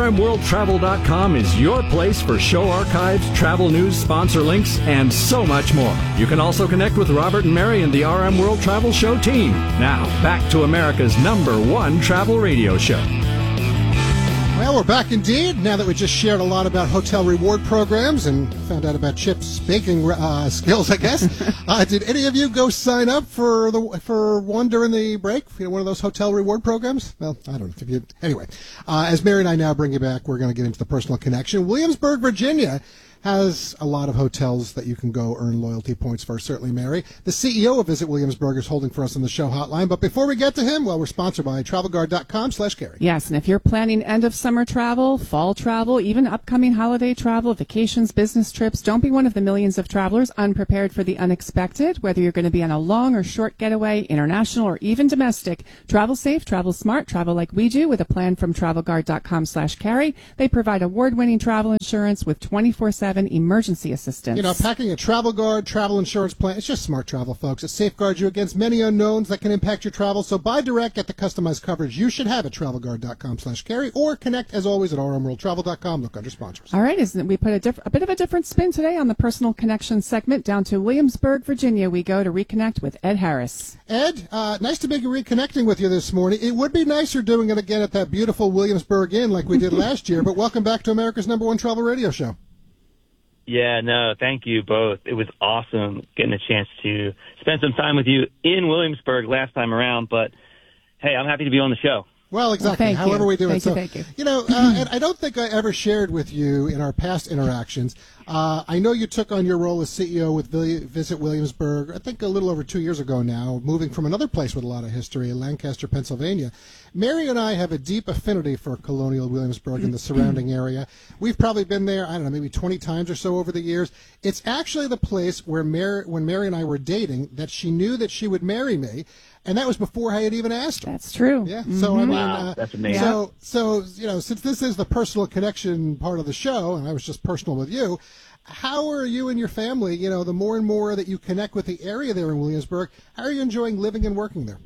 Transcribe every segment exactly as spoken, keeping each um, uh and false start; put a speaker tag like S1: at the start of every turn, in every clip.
S1: M world travel dot com is your place for show archives, travel news, sponsor links, and so much more. You can also connect with Robert and Mary and the R M World Travel Show team. Now, back to America's number one travel radio show.
S2: Well, we're back indeed, now that we just shared a lot about hotel reward programs and found out about Chip's baking uh, skills, I guess. uh, did any of you go sign up for the for one during the break, you know, one of those hotel reward programs? Well, I don't know. If you, anyway, uh, as Mary and I now bring you back, we're going to get into the personal connection. Williamsburg, Virginia has a lot of hotels that you can go earn loyalty points for, certainly, Mary. The C E O of Visit Williamsburg is holding for us on the show hotline. But before we get to him, well, we're sponsored by travel guard dot com slash Gary.
S3: Yes, and if you're planning end-of-summer travel, fall travel, even upcoming holiday travel, vacations, business trips, don't be one of the millions of travelers unprepared for the unexpected. Whether you're going to be on a long or short getaway, international or even domestic, travel safe, travel smart, travel like we do with a plan from travel guard dot com slash Carry. They provide award-winning travel insurance with twenty-four seven emergency assistance.
S2: You know, packing a Travel Guard travel insurance plan, it's just smart travel, folks. It safeguards you against many unknowns that can impact your travel. So buy direct, get the customized coverage you should have at travel guard dot com slash Carry, or connect, as always, at r m world travel dot com. Look under sponsors.
S3: All right, isn't it? We put a, diff- a bit of a different spin today on the personal connection segment. Down to Williamsburg, Virginia, we go to reconnect with Ed Harris.
S2: Ed, uh, nice to be reconnecting with you this morning. It would be nicer doing it again at that beautiful Williamsburg Inn like we did last year, but welcome back to America's number one travel radio show.
S4: Yeah, no, thank you both. It was awesome getting a chance to spend some time with you in Williamsburg last time around, but hey, I'm happy to be on the show.
S2: Well, exactly.
S3: Well,
S2: However
S3: you.
S2: we do
S3: thank
S2: it. So,
S3: you, thank you.
S2: You know, uh, and I don't think I ever shared with you in our past interactions. Uh, I know you took on your role as C E O with Visit Williamsburg, I think a little over two years ago now, moving from another place with a lot of history, Lancaster, Pennsylvania. Mary and I have a deep affinity for Colonial Williamsburg and the surrounding area. We've probably been there, I don't know, maybe twenty times or so over the years. It's actually the place where Mary, when Mary and I were dating, that she knew that she would marry me. And that was before I had even asked her.
S3: That's true.
S2: Yeah.
S3: Mm-hmm.
S2: So I mean,
S4: wow,
S2: uh,
S4: that's amazing.
S2: So, so you know, since this is the personal connection part of the show, and I was just personal with you, how are you and your family? You know, the more and more that you connect with the area there in Williamsburg, how are you enjoying living and working there?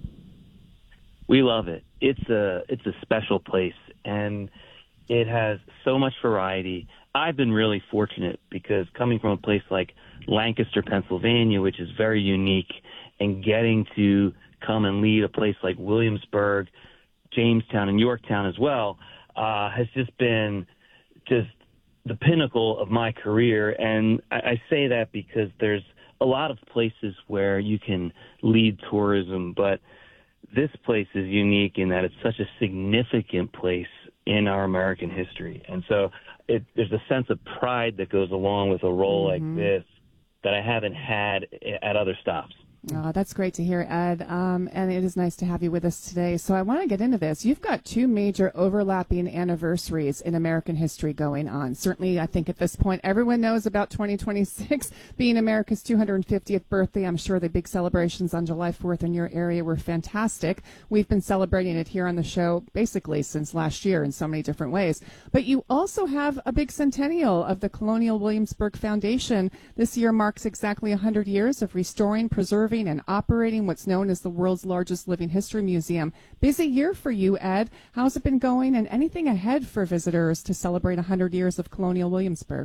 S4: We love it. It's a it's a special place, and it has so much variety. I've been really fortunate because coming from a place like Lancaster, Pennsylvania, which is very unique, and getting to come and lead a place like Williamsburg, Jamestown, and Yorktown as well, uh, has just been just the pinnacle of my career. And I, I say that because there's a lot of places where you can lead tourism, but this place is unique in that it's such a significant place in our American history. And so it, there's a sense of pride that goes along with a role
S3: Mm-hmm.
S4: like this that I haven't had at other stops.
S3: Oh, that's great to hear, Ed. Um, and it is nice to have you with us today. So I want to get into this. You've got two major overlapping anniversaries in American history going on. Certainly, I think at this point, everyone knows about twenty twenty-six being America's two hundred fiftieth birthday. I'm sure the big celebrations on July fourth in your area were fantastic. We've been celebrating it here on the show basically since last year in so many different ways. But you also have a big centennial of the Colonial Williamsburg Foundation. This year marks exactly one hundred years of restoring, preserving, and operating what's known as the world's largest living history museum. Busy year for you, Ed. How's it been going, and anything ahead for visitors to celebrate one hundred years of Colonial Williamsburg?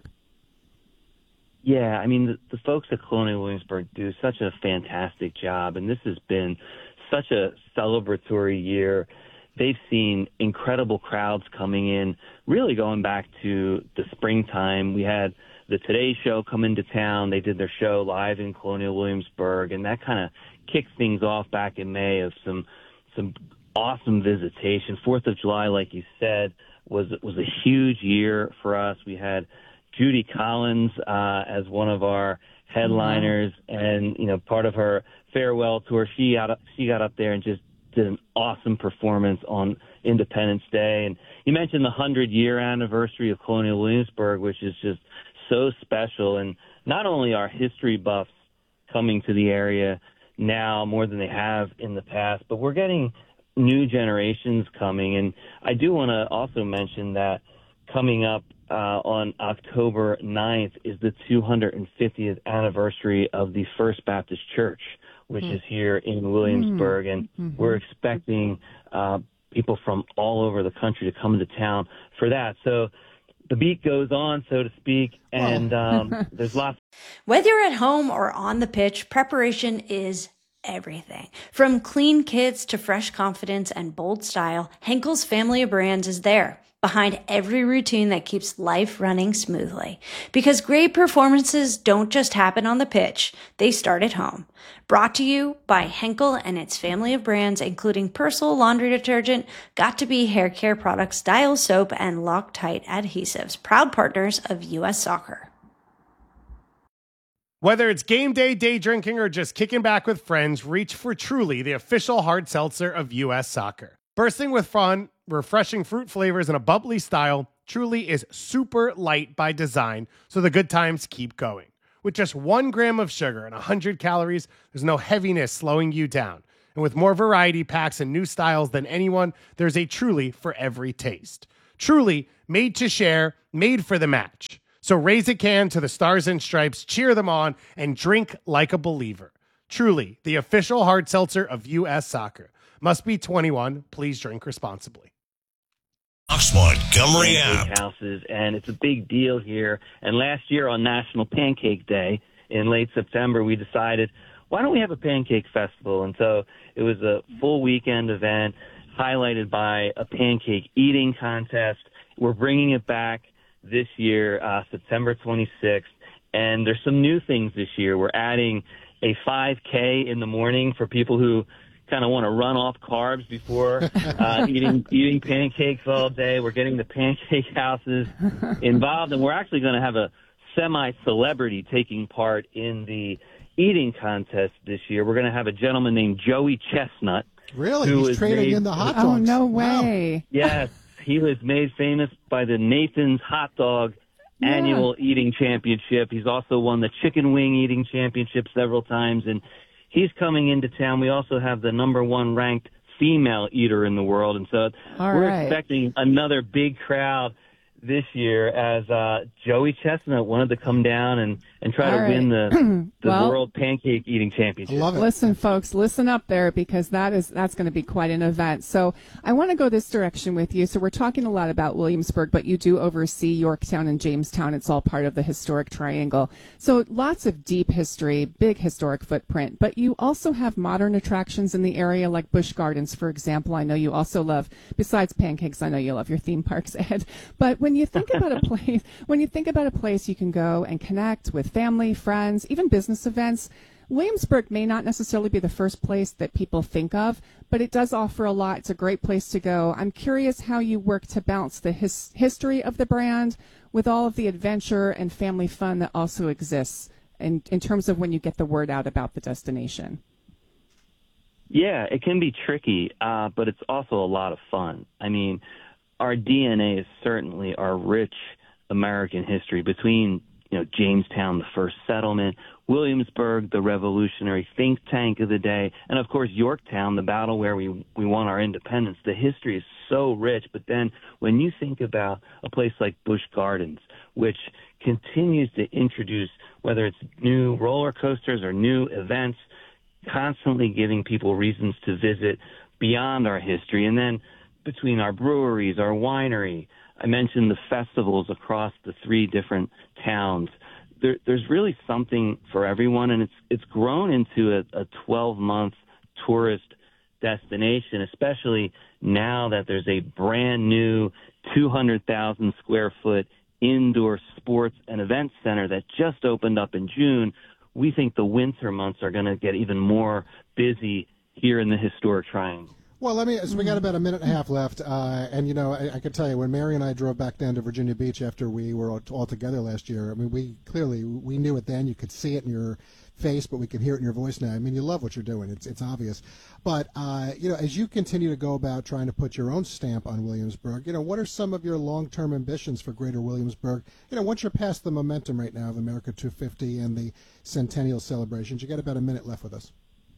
S4: Yeah, I mean, the, the folks at Colonial Williamsburg do such a fantastic job, and this has been such a celebratory year. They've seen incredible crowds coming in, really going back to the springtime. We had the Today Show come into town. They did their show live in Colonial Williamsburg, and that kind of kicked things off back in May of some some awesome visitation. Fourth of July, like you said, was was a huge year for us. We had Judy Collins uh, as one of our headliners, mm-hmm. and you know, part of her farewell tour, she got up, she got up there and just did an awesome performance on Independence Day. And you mentioned the hundred-year anniversary of Colonial Williamsburg, which is just so special. And not only are history buffs coming to the area now more than they have in the past, but we're getting new generations coming. And I do want to also mention that coming up uh, on October ninth is the two hundred fiftieth anniversary of the First Baptist Church, which mm. is here in Williamsburg. And mm-hmm. we're expecting uh, people from all over the country to come into town for that. So the beat goes on, so to speak, and um, there's lots.
S5: Whether you're at home or on the pitch, preparation is everything. From clean kits to fresh confidence and bold style, Henkel's family of brands is there, behind every routine that keeps life running smoothly. Because great performances don't just happen on the pitch, they start at home. Brought to you by Henkel and its family of brands, including Persil laundry detergent, Got2b hair care products, Dial soap, and Loctite adhesives, proud partners of U S Soccer.
S6: Whether it's game day, day drinking, or just kicking back with friends, reach for Truly, the official hard seltzer of U S Soccer. Bursting with fun, refreshing fruit flavors, and a bubbly style, Truly is super light by design, so the good times keep going. With just one gram of sugar and one hundred calories, there's no heaviness slowing you down. And with more variety packs and new styles than anyone, there's a Truly for every taste. Truly, made to share, made for the match. So raise a can to the Stars and Stripes, cheer them on, and drink like a believer. Truly, the official hard seltzer of U S Soccer. Must be twenty-one. Please drink responsibly.
S7: Fox Montgomery app.
S4: Houses, and it's a big deal here. And last year on National Pancake Day in late September, we decided, why don't we have a pancake festival? And so it was a full weekend event highlighted by a pancake eating contest. We're bringing it back this year, uh, September twenty-sixth. And there's some new things this year. We're adding a five K in the morning for people who kind of want to run off carbs before uh, eating eating pancakes all day. We're getting the pancake houses involved, and we're actually going to have a semi-celebrity taking part in the eating contest this year. We're going to have a gentleman named Joey Chestnut.
S2: Really?
S4: Who
S2: He's training
S4: made,
S2: in the hot dogs.
S3: Oh, no
S2: Wow.
S3: way.
S4: Yes, he was made famous by the Nathan's Hot Dog
S3: Yeah.
S4: Annual Eating Championship. He's also won the Chicken Wing Eating Championship several times, and he's coming into town. We also have the number one ranked female eater in the world, and so
S3: All
S4: we're
S3: right.
S4: expecting another big crowd this year as uh, Joey Chestnut wanted to come down and, and try
S3: All
S4: to
S3: right.
S4: win the the
S3: Well,
S4: World Pancake Eating
S2: I
S4: Championship.
S2: love it.
S3: Listen, folks, listen up there, because that is that's going to be quite an event. So I want to go this direction with you. So we're talking a lot about Williamsburg, but you do oversee Yorktown and Jamestown. It's all part of the historic triangle. So lots of deep history, big historic footprint. But you also have modern attractions in the area, like Busch Gardens, for example. I know you also love, besides pancakes, I know you love your theme parks, Ed. But when you think about a place, when you think about a place you can go and connect with family, friends, even business events, Williamsburg may not necessarily be the first place that people think of, but it does offer a lot. It's a great place to go. I'm curious how you work to balance the his- history of the brand with all of the adventure and family fun that also exists in, in terms of when you get the word out about the destination.
S4: Yeah, it can be tricky, uh, but it's also a lot of fun. I mean, our D N A is certainly our rich American history between, you know, Jamestown, the first settlement, Williamsburg, the revolutionary think tank of the day, and of course Yorktown, the battle where we we won our independence. The history is so rich, but then when you think about a place like Busch Gardens, which continues to introduce, whether it's new roller coasters or new events, constantly giving people reasons to visit beyond our history, and then between our breweries, our winery, I mentioned the festivals across the three different towns. There, there's really something for everyone, and it's it's grown into a, a twelve-month tourist destination, especially now that there's a brand new two hundred thousand square foot indoor sports and event center that just opened up in June. We think the winter months are going to get even more busy here in the historic triangle.
S2: Well, let me. So we got about a minute and a half left, uh, and you know, I, I can tell you when Mary and I drove back down to Virginia Beach after we were all, all together last year. I mean, we clearly we knew it then. You could see it in your face, but we can hear it in your voice now. I mean, you love what you're doing. It's it's obvious. But uh, you know, as you continue to go about trying to put your own stamp on Williamsburg, you know, what are some of your long-term ambitions for Greater Williamsburg? You know, once you're past the momentum right now of America two fifty and the centennial celebrations, you got about a minute left with us.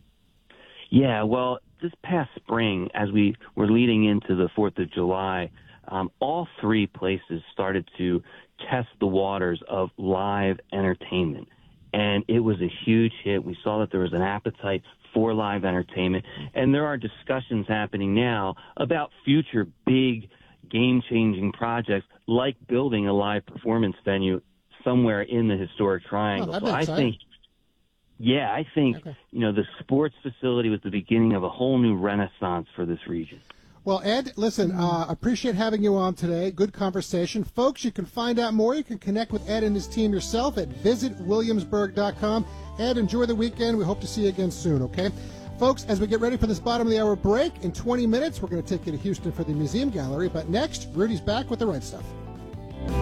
S4: Yeah, well, this past spring, as we were leading into the fourth of July, um, all three places started to test the waters of live entertainment. And it was a huge hit. We saw that there was an appetite for live entertainment. And there are discussions happening now about future big game-changing projects like building a live performance venue somewhere in the historic triangle.
S2: Oh,
S4: so I think, yeah, I think, okay. you know, the sports facility was the beginning of a whole new renaissance for this region.
S2: Well, Ed, listen, uh, appreciate having you on today. Good conversation. Folks, you can find out more. You can connect with Ed and his team yourself at visit williamsburg dot com. Ed, enjoy the weekend. We hope to see you again soon, okay? Folks, as we get ready for this bottom of the hour break, in twenty minutes, we're going to take you to Houston for the Museum Gallery. But next, Rudy's back with the right stuff.